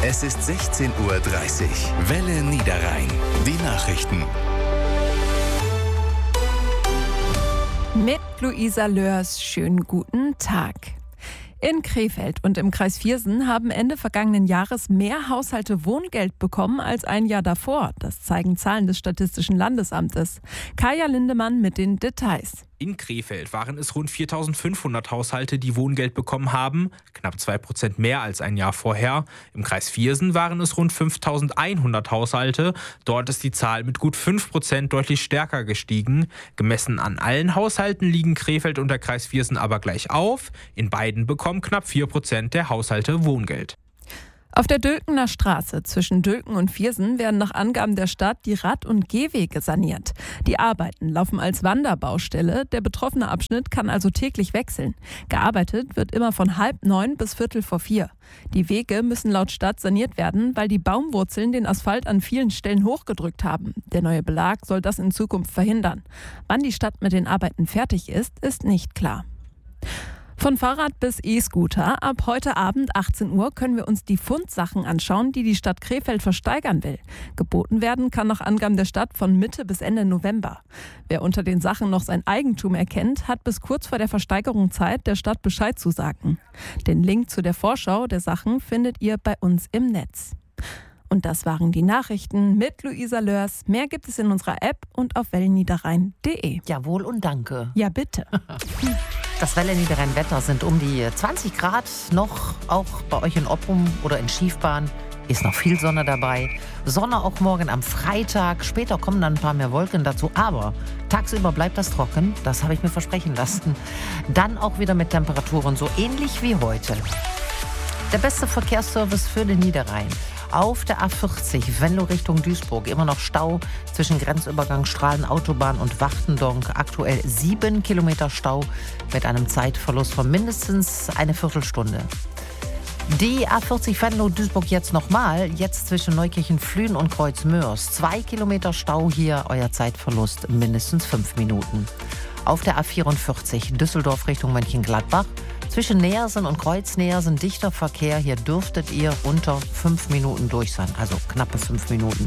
Es ist 16:30 Uhr. Welle Niederrhein. Die Nachrichten. Mit Luisa Lörs, schönen guten Tag. In Krefeld und im Kreis Viersen haben Ende vergangenen Jahres mehr Haushalte Wohngeld bekommen als ein Jahr davor. Das zeigen Zahlen des Statistischen Landesamtes. Kaya Lindemann mit den Details. In Krefeld waren es rund 4.500 Haushalte, die Wohngeld bekommen haben, knapp 2% mehr als ein Jahr vorher. Im Kreis Viersen waren es rund 5.100 Haushalte. Dort ist die Zahl mit gut 5% deutlich stärker gestiegen. Gemessen an allen Haushalten liegen Krefeld und der Kreis Viersen aber gleich auf. In beiden bekommen knapp 4% der Haushalte Wohngeld. Auf der Dülkener Straße zwischen Dülken und Viersen werden nach Angaben der Stadt die Rad- und Gehwege saniert. Die Arbeiten laufen als Wanderbaustelle. Der betroffene Abschnitt kann also täglich wechseln. Gearbeitet wird immer von 8:30 bis 4:45. Die Wege müssen laut Stadt saniert werden, weil die Baumwurzeln den Asphalt an vielen Stellen hochgedrückt haben. Der neue Belag soll das in Zukunft verhindern. Wann die Stadt mit den Arbeiten fertig ist nicht klar. Von Fahrrad bis E-Scooter. Ab heute Abend 18 Uhr können wir uns die Fundsachen anschauen, die die Stadt Krefeld versteigern will. Geboten werden kann nach Angaben der Stadt von Mitte bis Ende November. Wer unter den Sachen noch sein Eigentum erkennt, hat bis kurz vor der Versteigerung Zeit, der Stadt Bescheid zu sagen. Den Link zu der Vorschau der Sachen findet ihr bei uns im Netz. Und das waren die Nachrichten mit Luisa Lörs. Mehr gibt es in unserer App und auf wellenniederrhein.de. Jawohl und danke. Ja, bitte. Das Welle Niederrhein-Wetter sind um die 20 Grad noch, auch bei euch in Oppum oder in Schiefbahn. Ist noch viel Sonne dabei. Sonne auch morgen am Freitag. Später kommen dann ein paar mehr Wolken dazu. Aber tagsüber bleibt das trocken. Das habe ich mir versprechen lassen. Dann auch wieder mit Temperaturen so ähnlich wie heute. Der beste Verkehrsservice für den Niederrhein. Auf der A40, Venlo Richtung Duisburg, immer noch Stau zwischen Grenzübergang Strahlen-Autobahn und Wachtendonk. Aktuell 7 Kilometer Stau mit einem Zeitverlust von mindestens eine Viertelstunde. Die A40 Venlo Duisburg jetzt nochmal, jetzt zwischen Neukirchen-Flühen und Kreuzmörs. 2 Kilometer Stau hier, euer Zeitverlust mindestens 5 Minuten. Auf der A44 Düsseldorf Richtung Mönchengladbach. Zwischen Neersen und Kreuznähersen dichter Verkehr. Hier dürftet ihr unter 5 Minuten durch sein, also knappe 5 Minuten.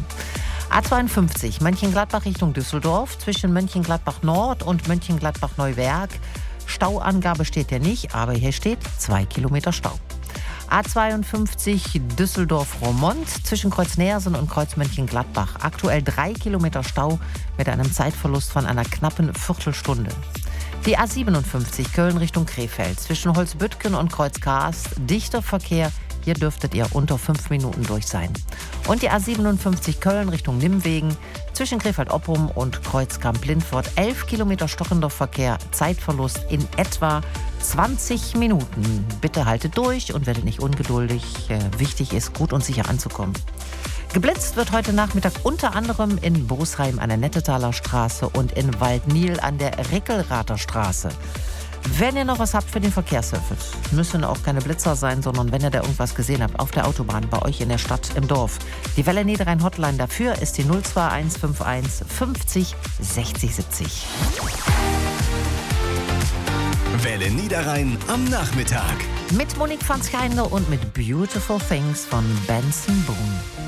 A52 Mönchengladbach Richtung Düsseldorf. Zwischen Mönchengladbach Nord und Mönchengladbach Neuwerk. Stauangabe steht hier nicht, aber hier steht 2 Kilometer Stau. A52 Düsseldorf-Roermond zwischen Kreuznähersen und Kreuzmönchengladbach. Aktuell 3 Kilometer Stau mit einem Zeitverlust von einer knappen Viertelstunde. Die A57 Köln Richtung Krefeld zwischen Holzbüttgen und Kreuzkarst. Dichter Verkehr, hier dürftet ihr unter 5 Minuten durch sein. Und die A57 Köln Richtung Nimwegen zwischen Krefeld-Oppum und Kreuzkamp-Lindfort. 11 Kilometer stockender Verkehr, Zeitverlust in etwa 20 Minuten. Bitte haltet durch und werdet nicht ungeduldig. Wichtig ist, gut und sicher anzukommen. Geblitzt wird heute Nachmittag unter anderem in Bosheim an der Nettetaler Straße und in Waldnil an der Rickelrather Straße. Wenn ihr noch was habt für den Verkehrsservice, müssen auch keine Blitzer sein, sondern wenn ihr da irgendwas gesehen habt auf der Autobahn, bei euch in der Stadt, im Dorf. Die Welle Niederrhein Hotline dafür ist die 02151 50 60 70. Welle Niederrhein am Nachmittag. Mit Monique van Schijndel und mit Beautiful Things von Benson Boone.